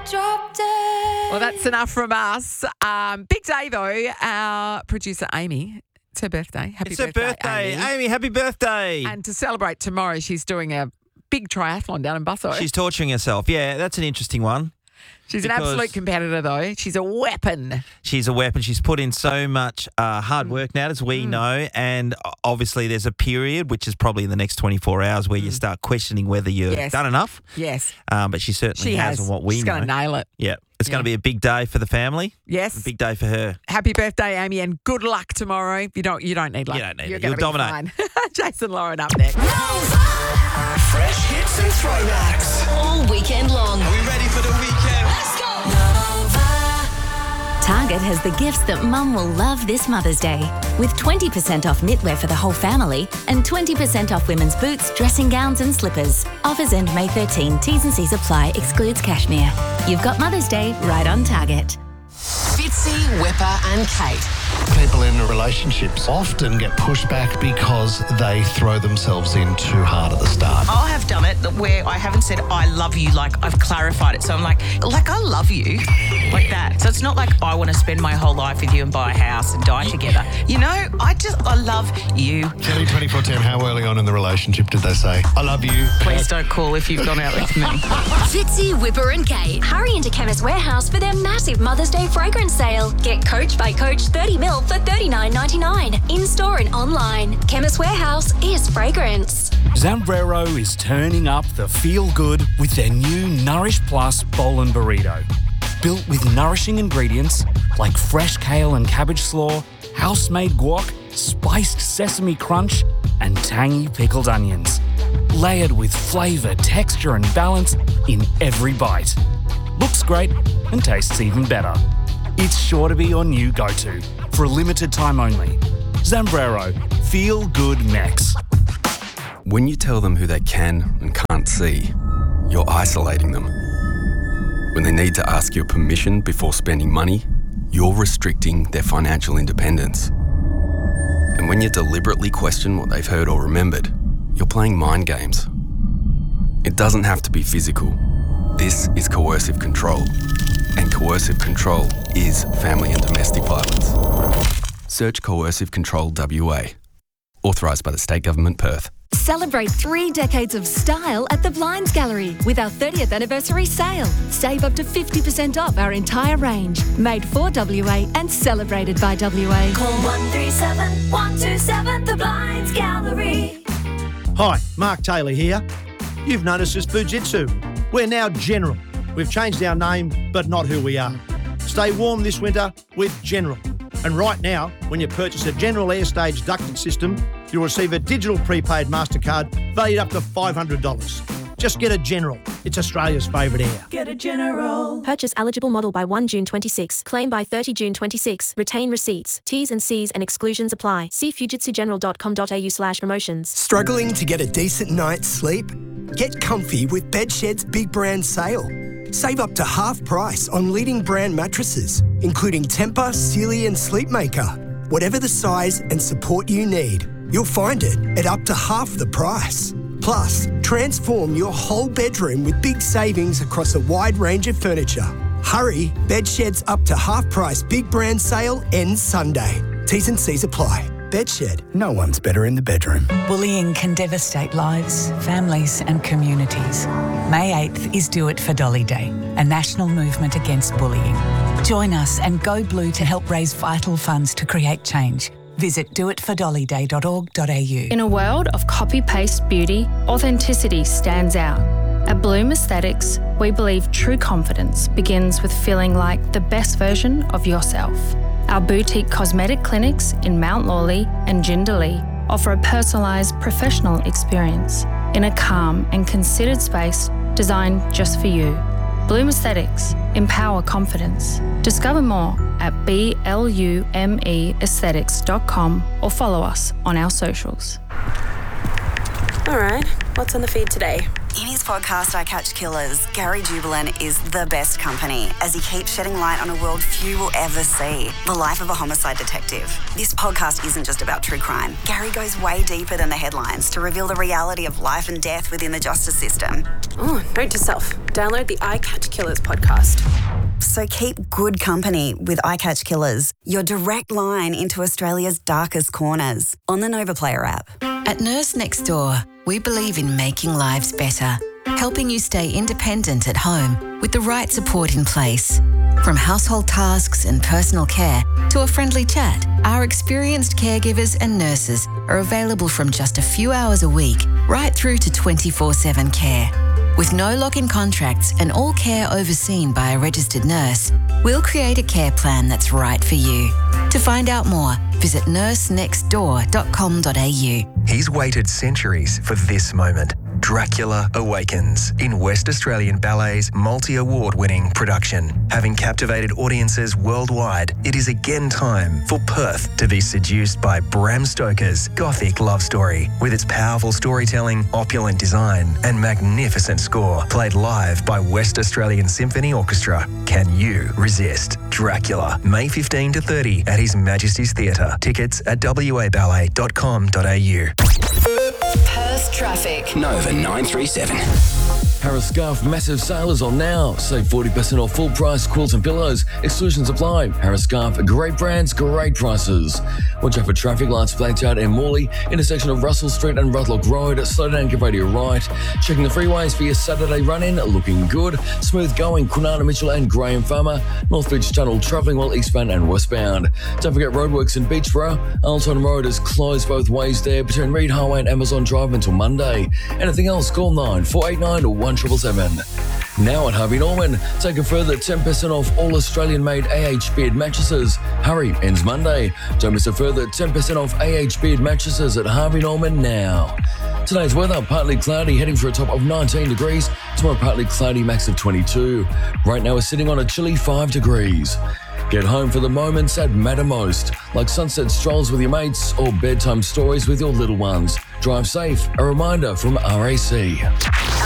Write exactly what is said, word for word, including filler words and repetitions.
drop dead. Well, that's enough from us. Um, big day, though. Our producer, Amy, it's her birthday. Happy It's her birthday. Amy. Amy, happy birthday. And to celebrate tomorrow, she's doing a big triathlon down in Busso. She's torturing herself. Yeah, that's an interesting one. She's an because- absolute competitor, though. She's a weapon. She's a weapon. She's put in so much uh, hard work now, as we know. And obviously, there's a period, which is probably in the next twenty-four hours, where you start questioning whether you've Yes. done enough. Yes. Um, but she certainly She has, has. on what we She's know. going to nail it. Yeah. It's Yeah. going to be a big day for the family. Yes. A big day for her. Happy birthday, Amy, and good luck tomorrow. You don't you don't need luck. You don't need You're it. gonna You'll be dominate. fine. Jason Lauren up next. Fresh hits and throwbacks. All weekend long. Are we ready for the weekend? Let's go. Target has the gifts that Mum will love this Mother's Day. With twenty percent off knitwear for the whole family and twenty percent off women's boots, dressing gowns and slippers. Offers end May thirteenth. T's and C's apply. Excludes cashmere. You've got Mother's Day right on Target. Fitzy, Whipper and Kate. People in relationships often get pushed back because they throw themselves in too hard at the start. I have done it where I haven't said I love you, like I've clarified it. So I'm like, like I love you, like that. So it's not like I want to spend my whole life with you and buy a house and die together. You know, I just, I love you. Kelly twenty-four ten, how early on in the relationship did they say, I love you? Please don't call if you've gone out with me. Fitzy, Whipper and Kate. Hurry into Chemist Warehouse for their massive Mother's Day fragrance sale. Get Coach by Coach thirty mil for thirty-nine ninety-nine. In-store and online. Chemist Warehouse is fragrance. Zambrero is turning up the feel-good with their new Nourish Plus Bowl and Burrito. Built with nourishing ingredients like fresh kale and cabbage slaw, house-made guac, spiced sesame crunch, and tangy pickled onions. Layered with flavour, texture and balance in every bite. Looks great and tastes even better. It's sure to be your new go-to for a limited time only. Zambrero, feel good Mex. When you tell them who they can and can't see, you're isolating them. When they need to ask your permission before spending money, you're restricting their financial independence. And when you deliberately question what they've heard or remembered, you're playing mind games. It doesn't have to be physical. This is coercive control. And coercive control is family and domestic violence. Search Coercive Control W A. Authorised by the State Government, Perth. Celebrate three decades of style at the Blinds Gallery with our thirtieth anniversary sale. Save up to fifty percent off our entire range. Made for W A and celebrated by W A. Call one three seven, one two seven, The Blinds Gallery. Hi, Mark Taylor here. You've noticed us Fujitsu. We're now General. We've changed our name, but not who we are. Stay warm this winter with General. And right now, when you purchase a General Airstage ducted system, you'll receive a digital prepaid MasterCard valued up to five hundred dollars. Just get a General. It's Australia's favourite air. Get a General. Purchase eligible model by first June twenty-six. Claim by thirtieth June twenty-six. Retain receipts. T's and C's and exclusions apply. See fujitsugeneral.com.au slash promotions. Struggling to get a decent night's sleep? Get comfy with Bedshed's big brand sale. Save up to half price on leading brand mattresses, including Tempur, Sealy and Sleepmaker. Whatever the size and support you need, you'll find it at up to half the price. Plus, transform your whole bedroom with big savings across a wide range of furniture. Hurry, Bedshed's up to half price big brand sale ends Sunday. T's and C's apply. Bedshed, no one's better in the bedroom. Bullying can devastate lives, families and communities. May eighth is Do It for Dolly Day, a national movement against bullying. Join us and go blue to help raise vital funds to create change. Visit do it for dolly day dot org dot a u. In a world of copy-paste beauty, authenticity stands out. At Bloom Aesthetics, we believe true confidence begins with feeling like the best version of yourself. Our boutique cosmetic clinics in Mount Lawley and Jindalee offer a personalised professional experience in a calm and considered space designed just for you. Bloom Aesthetics, empower confidence. Discover more at B L U M E aesthetics dot com or follow us on our socials. All right, what's on the feed today? In his podcast, I Catch Killers, Gary Jubilant is the best company as he keeps shedding light on a world few will ever see, the life of a homicide detective. This podcast isn't just about true crime. Gary goes way deeper than the headlines to reveal the reality of life and death within the justice system. Oh, note to self, download the I Catch Killers podcast. So keep good company with I Catch Killers, your direct line into Australia's darkest corners, on the Nova Player app. At Nurse Next Door, we believe in making lives better, helping you stay independent at home with the right support in place. From household tasks and personal care to a friendly chat, our experienced caregivers and nurses are available from just a few hours a week right through to twenty-four seven care. With no lock-in contracts and all care overseen by a registered nurse, we'll create a care plan that's right for you. To find out more, visit nurse next door dot com dot a u. He's waited centuries for this moment. Dracula Awakens, in West Australian Ballet's multi-award-winning production. Having captivated audiences worldwide, it is again time for Perth to be seduced by Bram Stoker's gothic love story. With its powerful storytelling, opulent design, and magnificent score, played live by West Australian Symphony Orchestra. Can you resist? Dracula, May fifteenth to thirtieth at His Majesty's Theatre. Tickets at w a ballet dot com dot a u. Perth traffic. Nova nine three seven. Harris Scarf massive sale is on now. Save forty percent off full price quilts and pillows. Exclusions apply. Harris Scarf, great brands, great prices. Watch out for traffic lights blacked out in Morley, intersection of Russell Street and Rutlock Road. Slow down, give way to your right. Checking the freeways for your Saturday run-in. Looking good. Smooth going. Kwinana Mitchell and Graham Farmer. North Beach Tunnel travelling well eastbound and westbound. Don't forget roadworks in Beachborough. Alton Road is closed both ways there between Reed Highway and Amazon Drive until Monday. Anything else, call nine four eight nine one seven seven. Now at Harvey Norman, take a further ten percent off all Australian-made A H Beard mattresses. Hurry, ends Monday. Don't miss a further ten percent off A H Beard mattresses at Harvey Norman now. Today's weather, partly cloudy, heading for a top of nineteen degrees. Tomorrow, partly cloudy, max of twenty-two. Right now, we're sitting on a chilly five degrees. Get home for the moments that matter most, like sunset strolls with your mates or bedtime stories with your little ones. Drive safe, a reminder from R A C.